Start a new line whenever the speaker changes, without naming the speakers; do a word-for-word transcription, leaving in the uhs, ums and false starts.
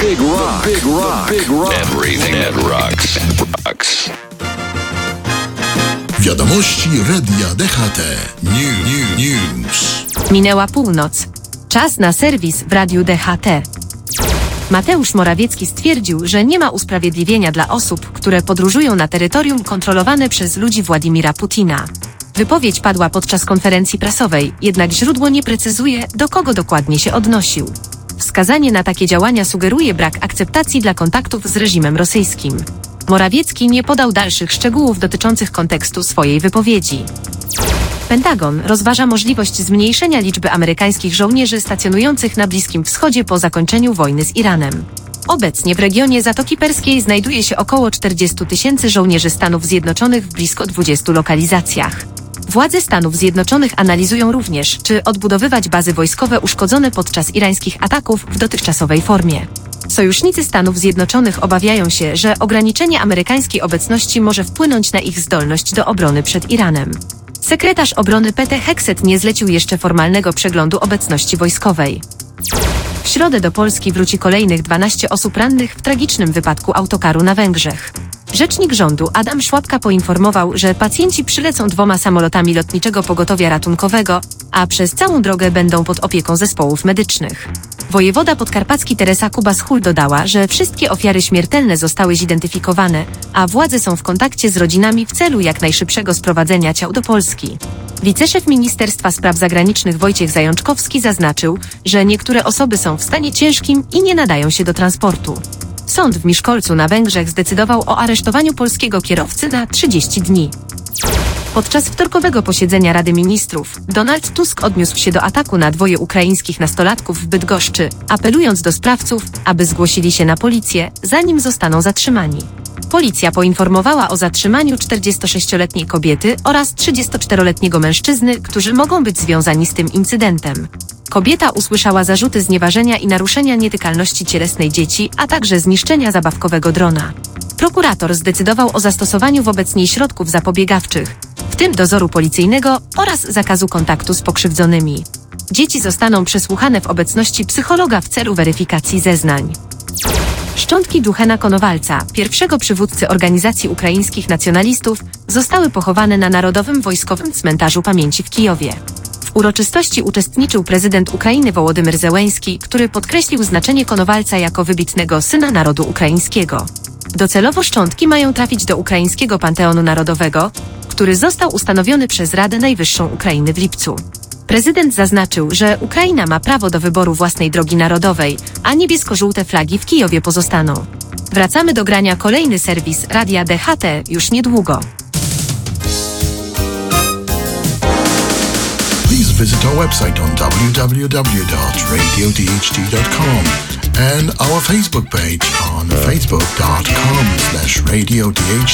big rock. The big rock. The big rock. Everything that rocks. Rocks.
Wiadomości Radia D H T. New, new, news.
Minęła północ. Czas na serwis w Radiu D H T. Mateusz Morawiecki stwierdził, że nie ma usprawiedliwienia dla osób, które podróżują na terytorium kontrolowane przez ludzi Władimira Putina. Wypowiedź padła podczas konferencji prasowej, jednak źródło nie precyzuje, do kogo dokładnie się odnosił. Wskazanie na takie działania sugeruje brak akceptacji dla kontaktów z reżimem rosyjskim. Morawiecki nie podał dalszych szczegółów dotyczących kontekstu swojej wypowiedzi. Pentagon rozważa możliwość zmniejszenia liczby amerykańskich żołnierzy stacjonujących na Bliskim Wschodzie po zakończeniu wojny z Iranem. Obecnie w regionie Zatoki Perskiej znajduje się około czterdziestu tysięcy żołnierzy Stanów Zjednoczonych w blisko dwudziestu lokalizacjach. Władze Stanów Zjednoczonych analizują również, czy odbudowywać bazy wojskowe uszkodzone podczas irańskich ataków w dotychczasowej formie. Sojusznicy Stanów Zjednoczonych obawiają się, że ograniczenie amerykańskiej obecności może wpłynąć na ich zdolność do obrony przed Iranem. Sekretarz obrony Pete Hegseth nie zlecił jeszcze formalnego przeglądu obecności wojskowej. W środę do Polski wróci kolejnych dwanaście osób rannych w tragicznym wypadku autokaru na Węgrzech. Rzecznik rządu Adam Szłapka poinformował, że pacjenci przylecą dwoma samolotami lotniczego pogotowia ratunkowego, a przez całą drogę będą pod opieką zespołów medycznych. Wojewoda podkarpacki Teresa Kubas-Hul dodała, że wszystkie ofiary śmiertelne zostały zidentyfikowane, a władze są w kontakcie z rodzinami w celu jak najszybszego sprowadzenia ciał do Polski. Wiceszef Ministerstwa Spraw Zagranicznych Wojciech Zajączkowski zaznaczył, że niektóre osoby są w stanie ciężkim i nie nadają się do transportu. Sąd w Miszkolcu na Węgrzech zdecydował o aresztowaniu polskiego kierowcy na trzydzieści dni. Podczas wtorkowego posiedzenia Rady Ministrów Donald Tusk odniósł się do ataku na dwoje ukraińskich nastolatków w Bydgoszczy, apelując do sprawców, aby zgłosili się na policję, zanim zostaną zatrzymani. Policja poinformowała o zatrzymaniu czterdziestosześcioletniej kobiety oraz trzydziestoczteroletniego mężczyzny, którzy mogą być związani z tym incydentem. Kobieta usłyszała zarzuty znieważenia i naruszenia nietykalności cielesnej dzieci, a także zniszczenia zabawkowego drona. Prokurator zdecydował o zastosowaniu wobec niej środków zapobiegawczych, w tym dozoru policyjnego oraz zakazu kontaktu z pokrzywdzonymi. Dzieci zostaną przesłuchane w obecności psychologa w celu weryfikacji zeznań. Szczątki Duchena Konowalca, pierwszego przywódcy organizacji ukraińskich nacjonalistów, zostały pochowane na Narodowym Wojskowym Cmentarzu Pamięci w Kijowie. W uroczystości uczestniczył prezydent Ukrainy Wołodymyr Zełenski, który podkreślił znaczenie Konowalca jako wybitnego syna narodu ukraińskiego. Docelowo szczątki mają trafić do ukraińskiego Panteonu Narodowego, który został ustanowiony przez Radę Najwyższą Ukrainy w lipcu. Prezydent zaznaczył, że Ukraina ma prawo do wyboru własnej drogi narodowej, a niebiesko-żółte flagi w Kijowie pozostaną. Wracamy do grania. Kolejny serwis Radia D H T już niedługo.
Please visit our website on w w w dot radio d h t dot com and our Facebook page on facebook dot com slash radio d h